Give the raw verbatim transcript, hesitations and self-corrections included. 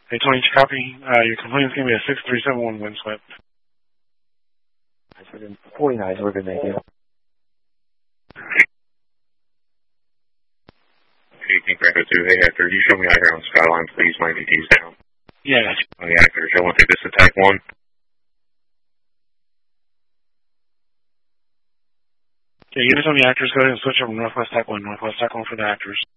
Hey, Tony, did you copy? Uh, your complaint's going to be a six three seven one windswept. forty-nine, we're good, thank you. eighteen Franco two, hey Hector, you show me out here on Skyline, please, my V T's down. Yeah, I got you. On the actors, I want to take this attack one. Okay, units on the actors, go ahead and switch over Northwest Tack one, Northwest Tack one for the actors.